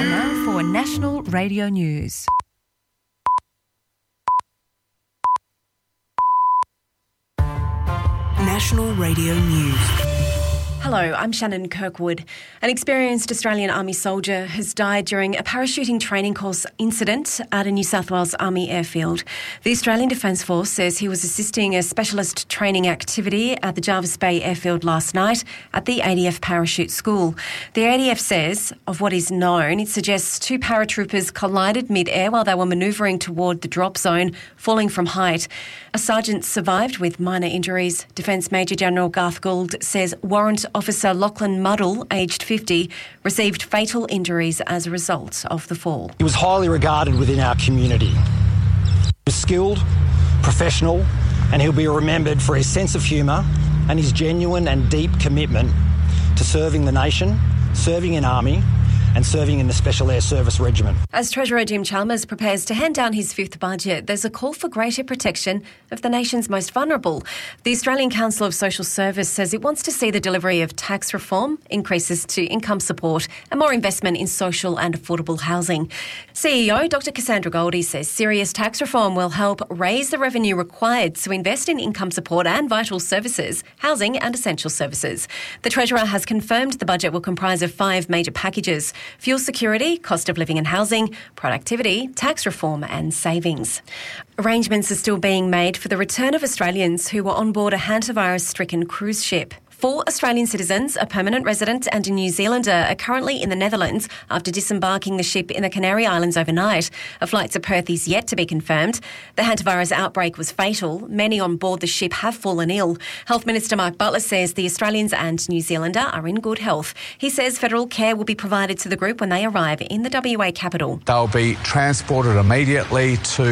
Time now for National Radio News. National Radio News. Hello, I'm Shannon Kirkwood. An experienced Australian Army soldier has died during a parachuting training course incident at a New South Wales Army airfield. The Australian Defence Force says he was assisting a specialist training activity at the Jervis Bay airfield last night at the ADF parachute school. The ADF says, of what is known, it suggests two paratroopers collided mid-air while they were manoeuvring toward the drop zone, falling from height. A sergeant survived with minor injuries. Defence Major General Garth Gould says Warrant Officer Lachlan Muddle, aged 50, received fatal injuries as a result of the fall. He was highly regarded within our community. He was skilled, professional, and he'll be remembered for his sense of humour and his genuine and deep commitment to serving the nation, serving in Army, and serving in the Special Air Service Regiment. As Treasurer Jim Chalmers prepares to hand down his fifth budget, there's a call for greater protection of the nation's most vulnerable. The Australian Council of Social Service says it wants to see the delivery of tax reform, increases to income support and more investment in social and affordable housing. CEO Dr Cassandra Goldie says serious tax reform will help raise the revenue required to invest in income support and vital services, housing and essential services. The Treasurer has confirmed the budget will comprise of 5 major packages: fuel security, cost of living and housing, productivity, tax reform and savings. Arrangements are still being made for the return of Australians who were on board a hantavirus-stricken cruise ship. 4 Australian citizens, a permanent resident and a New Zealander are currently in the Netherlands after disembarking the ship in the Canary Islands overnight. A flight to Perth is yet to be confirmed. The hantavirus outbreak was fatal. Many on board the ship have fallen ill. Health Minister Mark Butler says the Australians and New Zealander are in good health. He says federal care will be provided to the group when they arrive in the WA capital. They'll be transported immediately to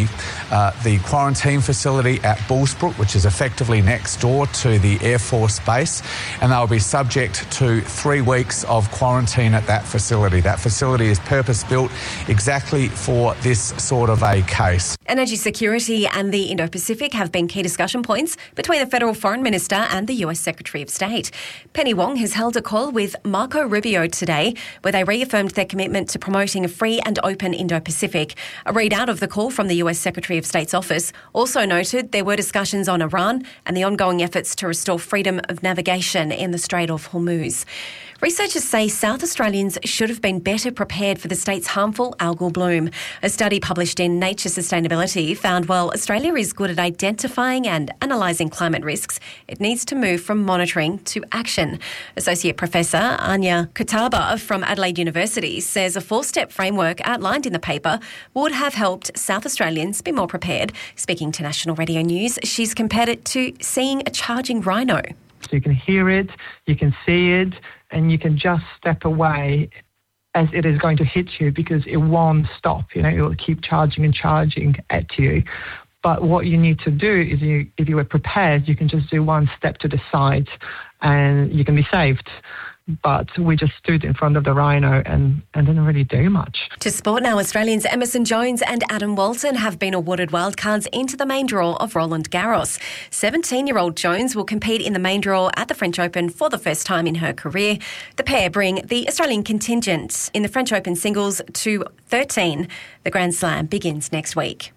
the quarantine facility at Bullsbrook, which is effectively next door to the Air Force Base. And they'll be subject to 3 weeks of quarantine at that facility. That facility is purpose-built exactly for this sort of a case. Energy security and the Indo-Pacific have been key discussion points between the Federal Foreign Minister and the US Secretary of State. Penny Wong has held a call with Marco Rubio today, where they reaffirmed their commitment to promoting a free and open Indo-Pacific. A readout of the call from the US Secretary of State's office also noted there were discussions on Iran and the ongoing efforts to restore freedom of navigation in the Strait of Hormuz. Researchers say South Australians should have been better prepared for the state's harmful algal bloom. A study published in Nature Sustainability found while Australia is good at identifying and analysing climate risks, it needs to move from monitoring to action. Associate Professor Anya Kutaba from Adelaide University says a 4-step framework outlined in the paper would have helped South Australians be more prepared. Speaking to National Radio News, she's compared it to seeing a charging rhino. So you can hear it, you can see it, and you can just step away as it is going to hit you because it won't stop. It will keep charging and charging at you. But what you need to do is if you were prepared, you can just do one step to the side and you can be saved. But we just stood in front of the rhino and didn't really do much. To sport now, Australians Emerson Jones and Adam Walton have been awarded wildcards into the main draw of Roland Garros. 17-year-old Jones will compete in the main draw at the French Open for the first time in her career. The pair bring the Australian contingent in the French Open singles to 13. The Grand Slam begins next week.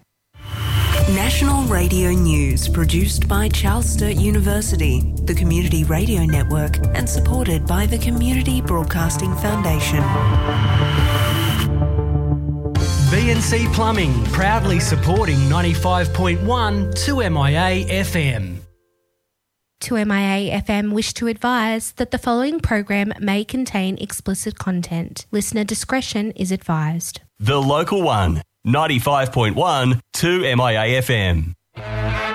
National Radio News, produced by Charles Sturt University, the Community Radio Network, and supported by the Community Broadcasting Foundation. BNC Plumbing, proudly supporting 95.1 2MIA FM. 2MIA FM wish to advise that the following program may contain explicit content. Listener discretion is advised. The Local One, 95.1 2MIA FM.